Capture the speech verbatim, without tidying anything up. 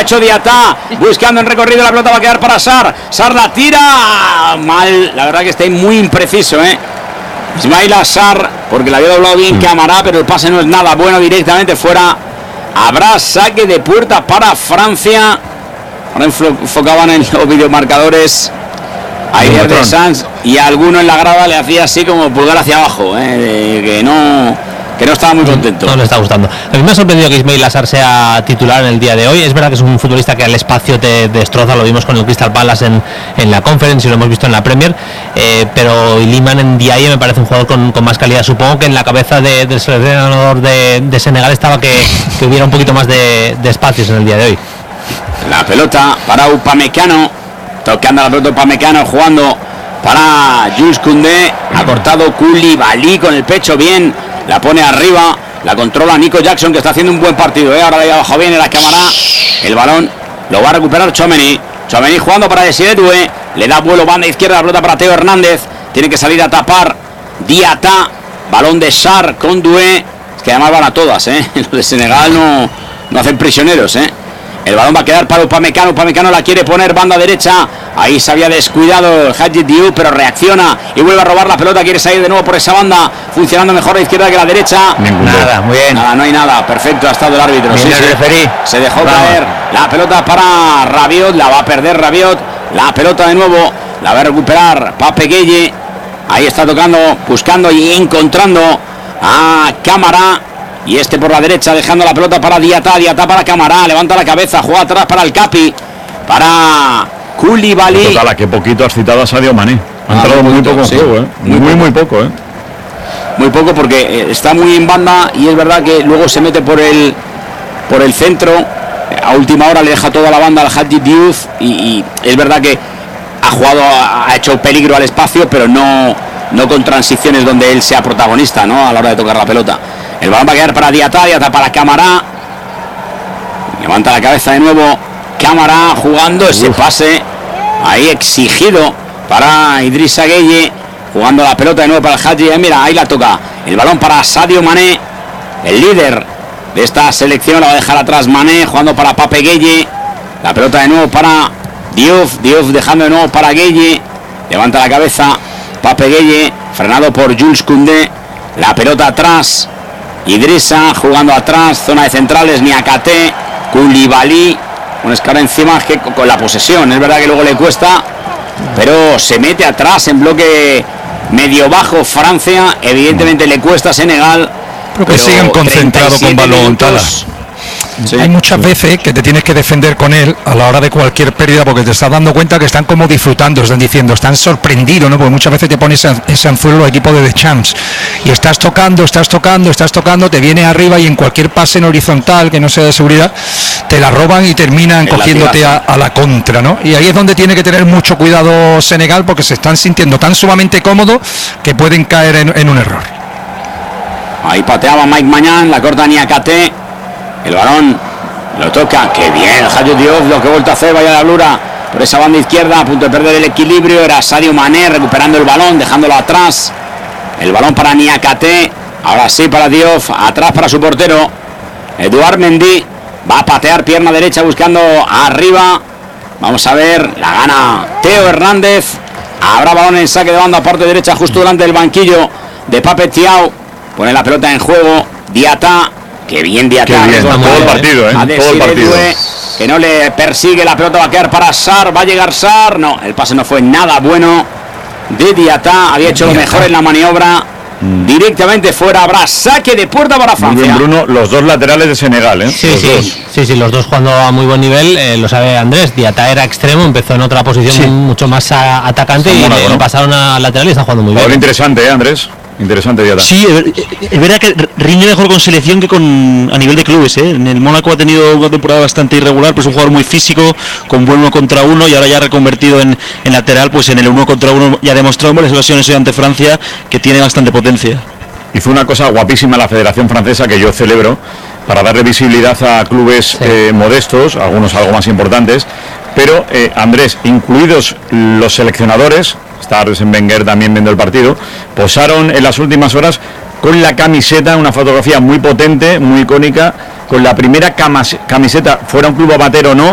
hecho Diatá, buscando en recorrido, la pelota va a quedar para Sar. Sar la tira mal, la verdad que está muy impreciso, ¿eh? Ismail Sar, porque la había doblado bien Camará, pero el pase no es nada bueno, directamente fuera. Habrá saque de puerta para Francia. Ahora enfocaban en los videomarcadores a Iker de Sans y a alguno en la grada le hacía así como pulgar hacia abajo, ¿eh? que no que no estaba muy contento. No, no le está gustando. A mí me ha sorprendido que Ismail Assar sea titular en el día de hoy. Es verdad que es un futbolista que al espacio te destroza, lo vimos con el Crystal Palace en, en la Conference y lo hemos visto en la Premier, eh, pero Iliman en Ndiaye me parece un jugador con, con más calidad. Supongo que en la cabeza de, del seleccionador de, de Senegal estaba que, que hubiera un poquito más de, de espacios en el día de hoy. La pelota para Upamecano, tocando la pelota Upamecano, jugando para Jules Koundé, ha cortado Koulibaly con el pecho bien, la pone arriba, la controla Nico Jackson, que está haciendo un buen partido, ¿eh? Ahora le ha bajado bien en la cámara, el balón lo va a recuperar Tchouaméni, Tchouaméni jugando para Desiré Doué, le da vuelo banda izquierda, la pelota para Teo Hernández, tiene que salir a tapar Diatá, balón de Sar con Doué, es que además van a todas, ¿eh? Los de Senegal no, no hacen prisioneros, ¿eh? El balón va a quedar para Upamecano, Upamecano la quiere poner banda derecha, ahí se había descuidado el Hadji Diouf, pero reacciona y vuelve a robar la pelota, quiere salir de nuevo por esa banda, funcionando mejor la izquierda que la derecha. Nada, muy bien. Nada, no hay nada, perfecto, ha estado el árbitro. Sí, sí. Referí. Se dejó Bravo. caer la pelota para Rabiot, la va a perder Rabiot, la pelota de nuevo, la va a recuperar Pape Gueye, ahí está tocando, buscando y encontrando a Camará. Y este por la derecha, dejando la pelota para Diatá, Diatá para Camará, levanta la cabeza, juega atrás para el Capi, para Koulibaly. Total, a que poquito has citado a Sadio Mané. Ha ah, entrado muy, muy poco en sí. juego, ¿eh? Muy, muy, muy poco, ¿eh? Muy poco porque está muy en banda y es verdad que luego se mete por el por el centro. A última hora le deja toda la banda al Hadji Diouf y, y es verdad que ha jugado, ha hecho peligro al espacio, pero no, no con transiciones donde él sea protagonista, ¿no? A la hora de tocar la pelota. El balón va a quedar para Diatá, Diatá para Camará. Levanta la cabeza de nuevo Camará jugando ese Uf. pase ahí exigido para Idrissa Gueye, jugando la pelota de nuevo para el Hadji. Mira, ahí la toca. El balón para Sadio Mané, el líder de esta selección, la va a dejar atrás Mané, jugando para Pape Gueye. La pelota de nuevo para Diouf, Diouf dejando de nuevo para Gueye. Levanta la cabeza Pape Gueye, frenado por Jules Koundé. La pelota atrás. Idrissa jugando atrás, zona de centrales, Niakate, Koulibaly, un escala encima que con la posesión, es verdad que luego le cuesta, pero se mete atrás en bloque medio bajo Francia, evidentemente le cuesta a Senegal, pero que pero sigan concentrados con balón. Sí. Hay muchas veces que te tienes que defender con él a la hora de cualquier pérdida porque te estás dando cuenta que están como disfrutando, están diciendo, están sorprendidos, ¿no? Porque muchas veces te pones ese anzuelo los equipos de The Champs y estás tocando, estás tocando, estás tocando, te viene arriba y en cualquier pase en horizontal que no sea de seguridad te la roban y terminan el cogiéndote a, a la contra, ¿no? Y ahí es donde tiene que tener mucho cuidado Senegal porque se están sintiendo tan sumamente cómodos que pueden caer en, en un error. Ahí pateaba Mike Mañán, la corta Niakate. El balón lo toca, qué bien, Hadji Diouf, lo que ha vuelto a hacer, vaya la blura por esa banda izquierda, a punto de perder el equilibrio, era Sadio Mané recuperando el balón, dejándolo atrás, el balón para Niakate, ahora sí para Diouf, atrás para su portero, Eduard Mendy, va a patear pierna derecha buscando arriba, vamos a ver, la gana Teo Hernández, habrá balón en saque de banda, parte derecha, justo delante del banquillo de Pape Thiaw, pone la pelota en juego, Diatá, que bien Diatá, todo el partido, ¿eh? Todo el partido. Que no le persigue, la pelota va a quedar para Sar, va a llegar Sar, no, el pase no fue nada bueno de Diatá, había hecho lo mejor en la maniobra, mm. directamente fuera, habrá saque de puerta para Francia. Muy bien, Bruno, los dos laterales de Senegal, ¿eh? Sí, los sí, dos. sí, sí, los dos jugando a muy buen nivel, eh, lo sabe Andrés, Diatá era extremo, empezó en otra posición sí. mucho más a, atacante y Mónaco, le, ¿no? pasaron a lateral y está jugando muy bien. Ahora interesante, ¿eh, Andrés? Interesante, Diatá. Sí, es verdad que rinde mejor con selección que con a nivel de clubes, ¿eh? En el Mónaco ha tenido una temporada bastante irregular, pero es un jugador muy físico, con buen uno contra uno, y ahora ya reconvertido en, en lateral, pues en el uno contra uno ya ha demostrado en varias ocasiones hoy ante Francia que tiene bastante potencia. Hizo una cosa guapísima la Federación Francesa que yo celebro, para darle visibilidad a clubes sí. eh, modestos, algunos algo más importantes, pero eh, Andrés, incluidos los seleccionadores, está Arsène Wenger también viendo el partido, posaron en las últimas horas con la camiseta, una fotografía muy potente, muy icónica, con la primera camas, camiseta, fuera un club amateur o no,